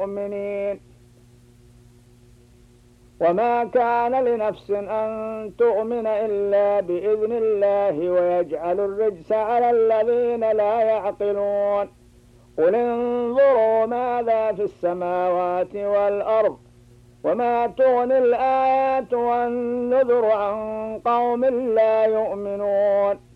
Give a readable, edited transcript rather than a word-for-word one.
المؤمنين. وما كان لنفس أن تؤمن إلا بإذن الله ويجعل الرجس على الذين لا يعقلون. قل انظروا ماذا في السماوات والأرض وما تغني الآيات والنذر عن قوم لا يؤمنون.